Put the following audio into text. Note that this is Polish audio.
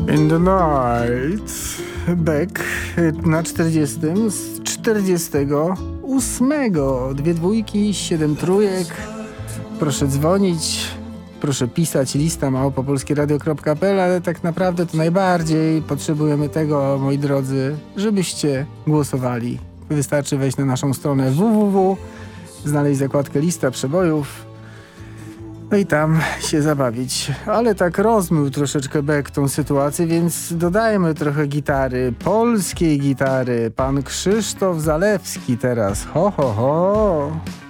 In the night, Beck na 40 z 48. 2 dwójki, 7 trójek. Proszę dzwonić, proszę pisać lista@polskieradio.pl, ale tak naprawdę to najbardziej potrzebujemy tego, moi drodzy, żebyście głosowali. Wystarczy wejść na naszą stronę www, znaleźć zakładkę lista przebojów, no i tam się zabawić. Ale tak rozmył troszeczkę Beck tą sytuację, więc dodajmy trochę gitary, polskiej gitary. Pan Krzysztof Zalewski teraz. Ho, ho, ho.